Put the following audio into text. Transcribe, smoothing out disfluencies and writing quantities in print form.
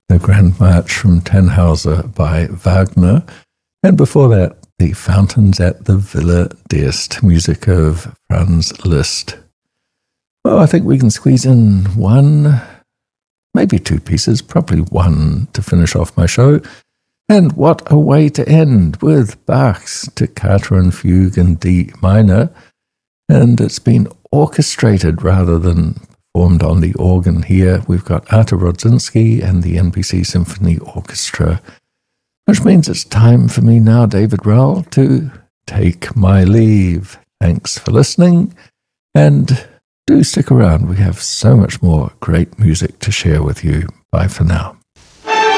the Grand March from Tannhauser by Wagner, and before that, the Fountains at the Villa d'Este, music of Franz Liszt. Well, I think we can squeeze in one, maybe two pieces, probably one to finish off my show. And what a way to end with Bach's Toccata and Fugue in D minor. And it's been orchestrated rather than performed on the organ here. We've got Artur Rodzinski and the NBC Symphony Orchestra, which means it's time for me now, David Rowell, to take my leave. Thanks for listening, and do stick around. We have so much more great music to share with you. Bye for now.